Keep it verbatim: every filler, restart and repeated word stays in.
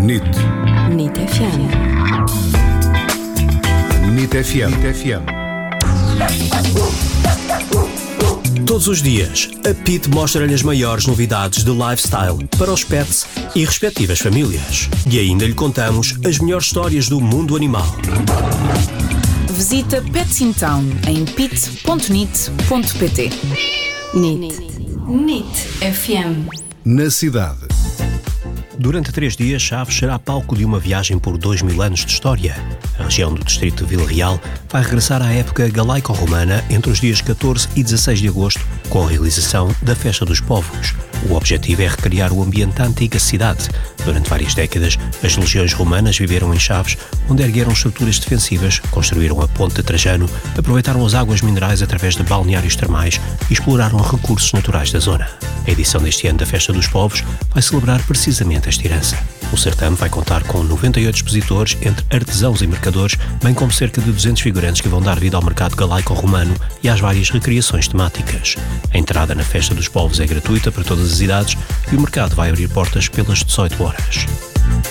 N I T. N I T F M. N I T F M. N I T F M. Todos os dias, a P I T mostra-lhe as maiores novidades de lifestyle para os pets e respectivas famílias. E ainda lhe contamos as melhores histórias do mundo animal. Visita Pets in Town em pit ponto nit ponto pt. N I T. N I T F M. Na cidade. Durante três dias, Chaves será palco de uma viagem por dois mil anos de história. A região do distrito de Vila Real vai regressar à época galaico-romana entre os dias catorze e dezasseis de agosto, com a realização da Festa dos Povos. O objetivo é recriar o ambiente da antiga cidade. Durante várias décadas, as legiões romanas viveram em Chaves, onde ergueram estruturas defensivas, construíram a Ponte de Trajano, aproveitaram as águas minerais através de balneários termais e exploraram recursos naturais da zona. A edição deste ano da Festa dos Povos vai celebrar precisamente esta herança. O certame vai contar com noventa e oito expositores, entre artesãos e mercadores, bem como cerca de duzentos figurantes que vão dar vida ao mercado galaico-romano e às várias recriações temáticas. A entrada na Festa dos Povos é gratuita para todas as idades e o mercado vai abrir portas pelas dezoito horas.